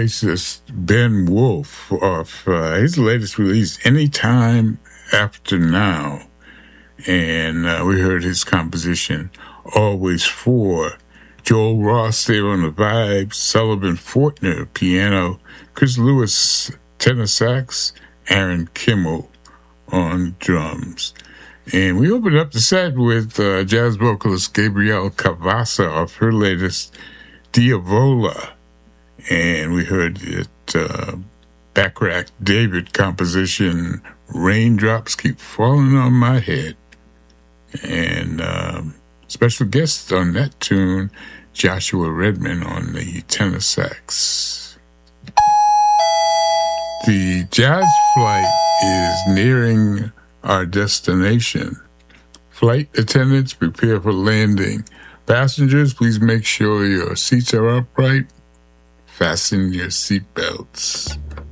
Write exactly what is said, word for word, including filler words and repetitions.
bassist Ben Wolf off uh, his latest release, Anytime After Now. And uh, we heard his composition, Always For. Joel Ross there on the vibes, Sullivan Fortner, piano, Chris Lewis, tenor sax, Aaron Kimmel on drums. And we opened up the set with uh, jazz vocalist Gabrielle Cavassa off her latest, Diavola. And we heard it, uh, Backrack David composition, Raindrops Keep Falling on My Head. And um, special guest on that tune, Joshua Redman on the tenor sax. The jazz flight is nearing our destination. Flight attendants, prepare for landing. Passengers, please make sure your seats are upright. Fasten your seatbelts.